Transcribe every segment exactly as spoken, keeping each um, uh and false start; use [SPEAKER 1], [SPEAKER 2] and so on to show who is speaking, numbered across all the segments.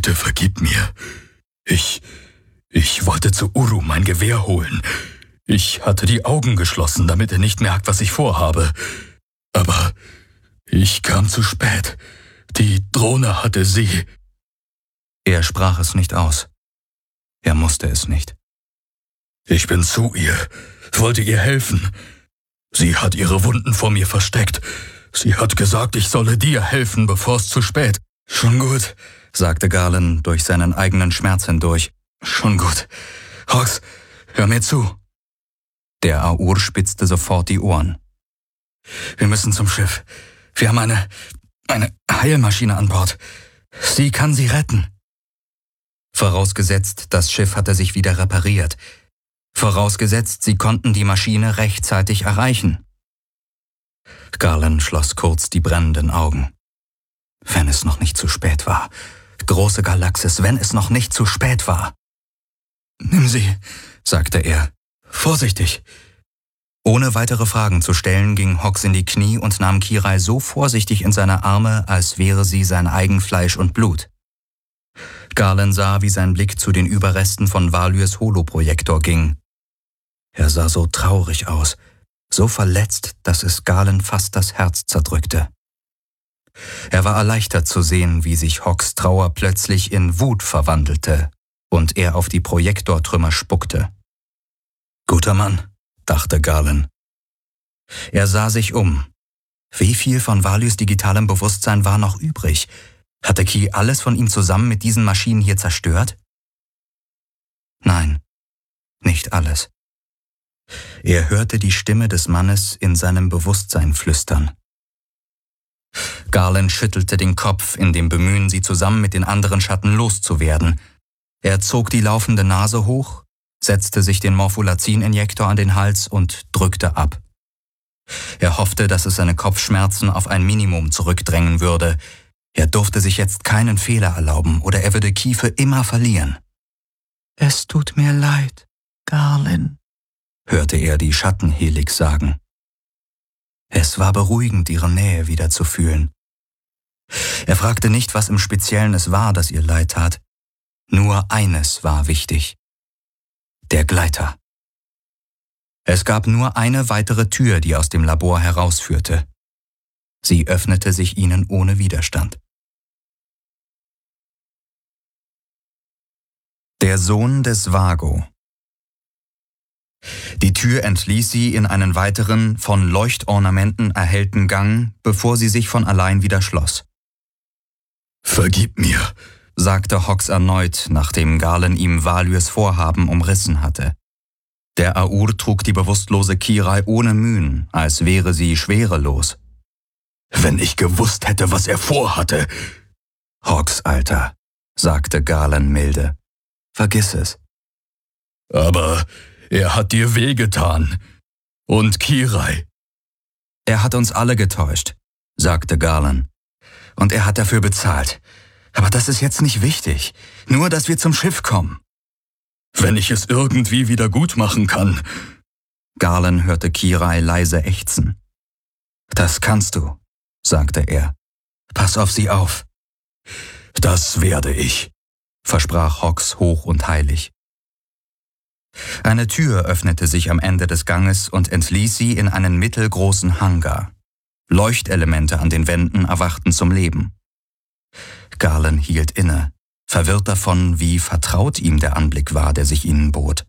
[SPEAKER 1] Bitte vergib mir. Ich... Ich wollte zu Uru mein Gewehr holen. Ich hatte die Augen geschlossen, damit er nicht merkt, was ich vorhabe. Aber ich kam zu spät. Die Drohne hatte sie.
[SPEAKER 2] Er sprach es nicht aus. Er musste es nicht.
[SPEAKER 1] Ich bin zu ihr, wollte ihr helfen. Sie hat ihre Wunden vor mir versteckt. Sie hat gesagt, ich solle dir helfen, bevor es zu spät.
[SPEAKER 2] Schon gut, sagte Garland durch seinen eigenen Schmerz hindurch.
[SPEAKER 1] Schon gut. Hawks, hör mir zu.
[SPEAKER 2] Der Aur spitzte sofort die Ohren.
[SPEAKER 1] Wir müssen zum Schiff. Wir haben eine, eine Heilmaschine an Bord. Sie kann sie retten.
[SPEAKER 2] Vorausgesetzt, das Schiff hatte sich wieder repariert. Vorausgesetzt, sie konnten die Maschine rechtzeitig erreichen. Garland schloss kurz die brennenden Augen. Wenn es noch nicht zu spät war. Große Galaxis, wenn es noch nicht zu spät war.
[SPEAKER 1] Nimm sie, sagte er. Vorsichtig.
[SPEAKER 2] Ohne weitere Fragen zu stellen, ging Hawks in die Knie und nahm Kirai so vorsichtig in seine Arme, als wäre sie sein eigen Fleisch und Blut. Garland sah, wie sein Blick zu den Überresten von Valyrs Holoprojektor ging. Er sah so traurig aus, so verletzt, dass es Garland fast das Herz zerdrückte. Er war erleichtert zu sehen, wie sich Hawks Trauer plötzlich in Wut verwandelte und er auf die Projektortrümmer spuckte.
[SPEAKER 1] Guter Mann, dachte Garland.
[SPEAKER 2] Er sah sich um. Wie viel von Valyrs digitalem Bewusstsein war noch übrig? Hatte Ki alles von ihm zusammen mit diesen Maschinen hier zerstört? Nein, nicht alles. Er hörte die Stimme des Mannes in seinem Bewusstsein flüstern. Garland schüttelte den Kopf in dem Bemühen, sie zusammen mit den anderen Schatten loszuwerden. Er zog die laufende Nase hoch, setzte sich den Morpholazin-Injektor an den Hals und drückte ab. Er hoffte, dass es seine Kopfschmerzen auf ein Minimum zurückdrängen würde. Er durfte sich jetzt keinen Fehler erlauben, oder er würde Ki für immer verlieren.
[SPEAKER 3] »Es tut mir leid, Garland«,
[SPEAKER 2] hörte er die Schattenhelix sagen. Es war beruhigend, ihre Nähe wieder zu fühlen. Er fragte nicht, was im Speziellen es war, das ihr leid tat. Nur eines war wichtig. Der Gleiter. Es gab nur eine weitere Tür, die aus dem Labor herausführte. Sie öffnete sich ihnen ohne Widerstand. Der Sohn des Vago. Die Tür entließ sie in einen weiteren, von Leuchtornamenten erhellten Gang, bevor sie sich von allein wieder schloss.
[SPEAKER 1] »Vergib mir«,
[SPEAKER 2] sagte Hawks erneut, nachdem Garland ihm Valyrs Vorhaben umrissen hatte. Der Aur trug die bewusstlose Kirai ohne Mühen, als wäre sie schwerelos.
[SPEAKER 1] »Wenn ich gewusst hätte, was er vorhatte!«
[SPEAKER 2] »Hawks, Alter«, sagte Garland milde. »Vergiss es.«
[SPEAKER 1] »Aber er hat dir wehgetan. Und Kirai.«
[SPEAKER 2] »Er hat uns alle getäuscht«, sagte Garland. »Und er hat dafür bezahlt. Aber das ist jetzt nicht wichtig. Nur, dass wir zum Schiff kommen.«
[SPEAKER 1] »Wenn ich es irgendwie wieder gut machen kann.«
[SPEAKER 2] Garland hörte Kirai leise ächzen. »Das kannst du«, sagte er. »Pass auf sie auf.«
[SPEAKER 1] »Das werde ich«,
[SPEAKER 2] versprach Hawks hoch und heilig. Eine Tür öffnete sich am Ende des Ganges und entließ sie in einen mittelgroßen Hangar. Leuchtelemente an den Wänden erwachten zum Leben. Garland hielt inne, verwirrt davon, wie vertraut ihm der Anblick war, der sich ihnen bot.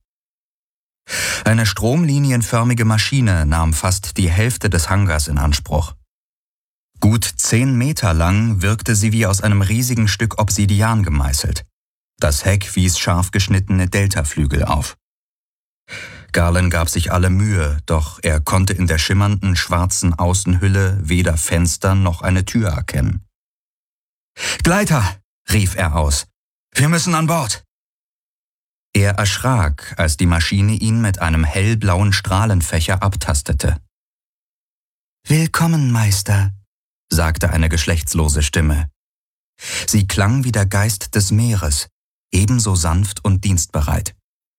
[SPEAKER 2] Eine stromlinienförmige Maschine nahm fast die Hälfte des Hangars in Anspruch. Gut zehn Meter lang wirkte sie wie aus einem riesigen Stück Obsidian gemeißelt. Das Heck wies scharf geschnittene Deltaflügel auf. Garland gab sich alle Mühe, doch er konnte in der schimmernden schwarzen Außenhülle weder Fenster noch eine Tür erkennen. »Gleiter«, rief er aus, »wir müssen an Bord!« Er erschrak, als die Maschine ihn mit einem hellblauen Strahlenfächer abtastete. »Willkommen, Meister«, sagte eine geschlechtslose Stimme. Sie klang wie der Geist des Meeres, ebenso sanft und dienstbereit.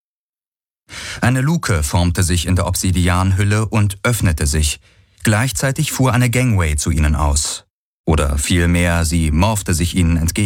[SPEAKER 2] Eine Luke formte sich in der Obsidianhülle und öffnete sich. Gleichzeitig fuhr eine Gangway zu ihnen aus. Oder vielmehr, sie morphte sich ihnen entgegen.